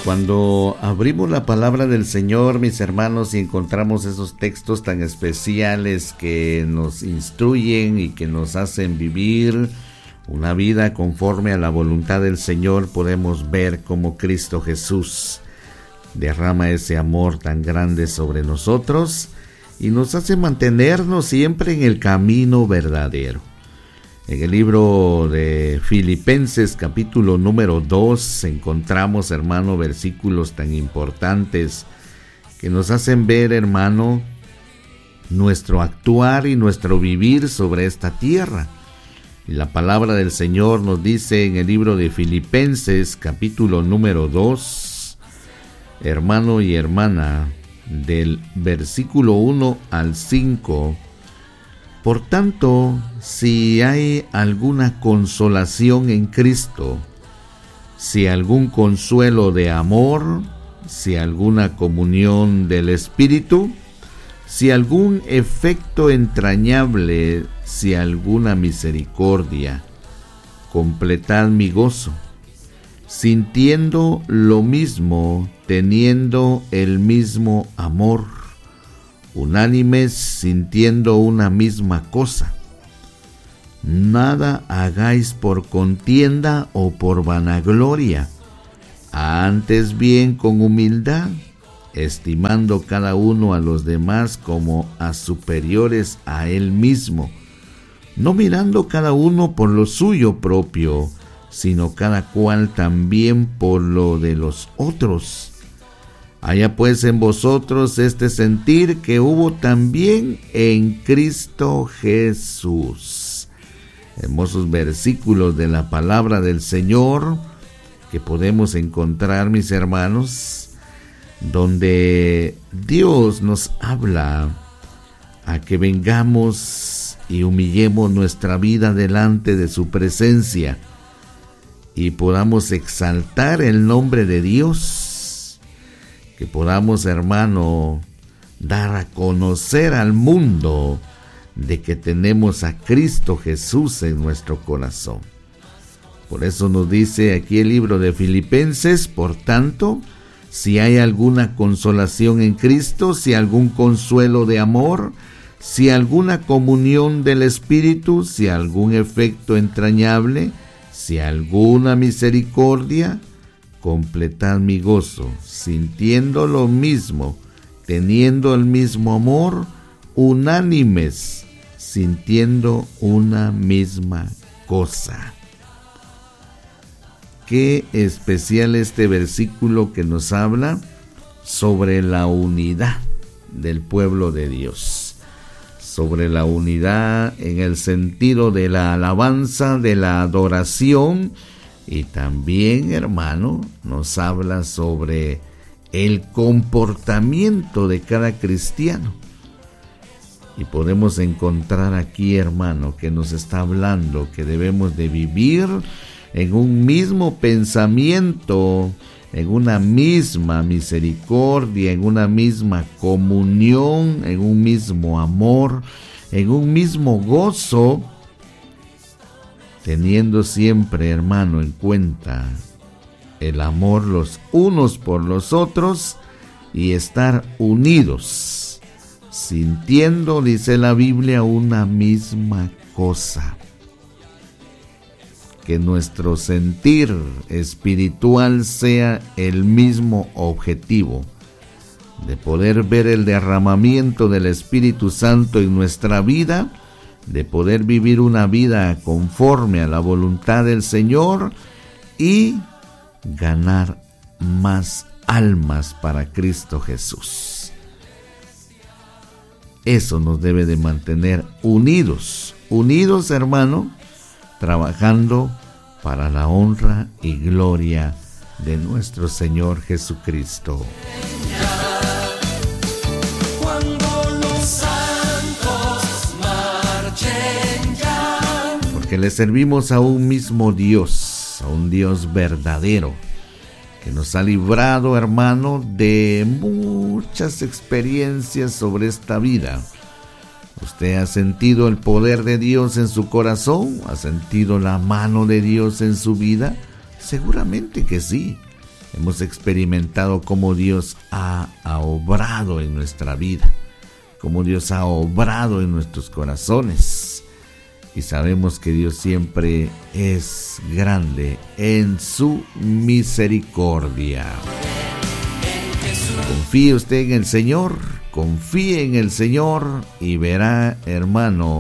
Cuando abrimos la palabra del Señor, mis hermanos, y encontramos esos textos tan especiales que nos instruyen y que nos hacen vivir una vida conforme a la voluntad del Señor, podemos ver cómo Cristo Jesús derrama ese amor tan grande sobre nosotros y nos hace mantenernos siempre en el camino verdadero. En el libro de Filipenses, capítulo número 2, encontramos, hermano, versículos tan importantes que nos hacen ver, hermano, nuestro actuar y nuestro vivir sobre esta tierra. Y la palabra del Señor nos dice en el libro de Filipenses, capítulo número 2, hermano y hermana, del versículo 1 al 5, por tanto, si hay alguna consolación en Cristo, si algún consuelo de amor, si alguna comunión del Espíritu, si algún efecto entrañable, si alguna misericordia, completad mi gozo, sintiendo lo mismo, teniendo el mismo amor, unánimes, sintiendo una misma cosa. Nada hagáis por contienda o por vanagloria, antes bien con humildad, estimando cada uno a los demás como a superiores a él mismo, no mirando cada uno por lo suyo propio, sino cada cual también por lo de los otros. Haya pues en vosotros este sentir que hubo también en Cristo Jesús. Hermosos versículos de la palabra del Señor que podemos encontrar, mis hermanos, donde Dios nos habla a que vengamos y humillemos nuestra vida delante de su presencia y podamos exaltar el nombre de Dios, que podamos, hermano, dar a conocer al mundo de que tenemos a Cristo Jesús en nuestro corazón. Por eso nos dice aquí el libro de Filipenses, por tanto, si hay alguna consolación en Cristo, si algún consuelo de amor, si alguna comunión del Espíritu, si algún efecto entrañable, si alguna misericordia, completad mi gozo, sintiendo lo mismo, teniendo el mismo amor, unánimes, sintiendo una misma cosa. Qué especial este versículo que nos habla sobre la unidad del pueblo de Dios, sobre la unidad en el sentido de la alabanza, de la adoración. Y también, hermano, nos habla sobre el comportamiento de cada cristiano. Y podemos encontrar aquí, hermano, que nos está hablando que debemos de vivir en un mismo pensamiento, en una misma misericordia, en una misma comunión, en un mismo amor, en un mismo gozo, teniendo siempre, hermano, en cuenta el amor los unos por los otros y estar unidos, sintiendo, dice la Biblia, una misma cosa. Que nuestro sentir espiritual sea el mismo objetivo, de poder ver el derramamiento del Espíritu Santo en nuestra vida, de poder vivir una vida conforme a la voluntad del Señor y ganar más almas para Cristo Jesús. Eso nos debe de mantener unidos, hermano, trabajando para la honra y gloria de nuestro Señor Jesucristo. Que le servimos a un mismo Dios, a un Dios verdadero, que nos ha librado, hermano, de muchas experiencias sobre esta vida. ¿Usted ha sentido el poder de Dios en su corazón? ¿Ha sentido la mano de Dios en su vida? Seguramente que sí. Hemos experimentado cómo Dios ha obrado en nuestra vida, cómo Dios ha obrado en nuestros corazones. Y sabemos que Dios siempre es grande en su misericordia. Confíe usted en el Señor, confíe en el Señor y verá, hermano,